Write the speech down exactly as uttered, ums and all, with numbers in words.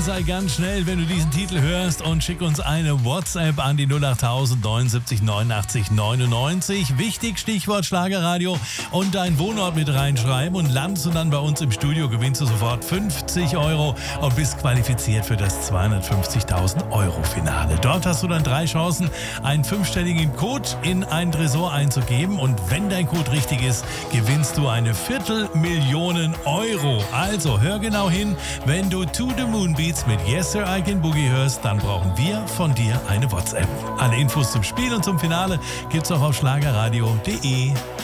sei ganz schnell, wenn du diesen Titel hörst und schick uns eine WhatsApp an die null acht null null neun neunundachtzig neunundneunzig. Wichtig, Stichwort Schlagerradio und dein Wohnort mit reinschreiben und landest du dann bei uns im Studio, gewinnst du sofort fünfzig Euro und bist qualifiziert für das zweihundertfünfzigtausend Euro Finale. Dort hast du dann drei Chancen, einen fünfstelligen Code in ein Tresor einzugeben und wenn dein Code richtig ist, gewinnst du eine Viertelmillion Euro. Also hör genau hin, wenn du To The Moon Beats mit Yes Sir I Can Boogie hörst, dann brauchen wir von dir eine WhatsApp. Alle Infos zum Spiel und zum Finale gibt's auch auf schlagerradio punkt de.